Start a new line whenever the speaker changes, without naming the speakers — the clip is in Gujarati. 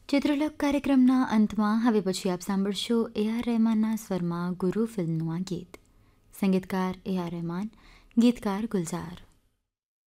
ચિત્રલોક કાર્યક્રમના અંતમાં હવે પછી આપ સાંભળશો એ.આર. રહેમાનના સ્વરમાં ગુરુ ફિલ્મનું આ ગીત. સંગીતકાર એ.આર. રહેમાન, ગીતકાર ગુલઝાર.